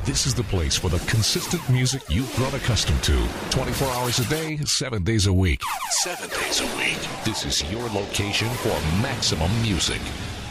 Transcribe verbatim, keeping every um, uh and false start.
This is the place for the consistent music you've grown accustomed to. twenty-four hours a day, seven days a week. Seven days a week. This is your location for maximum music.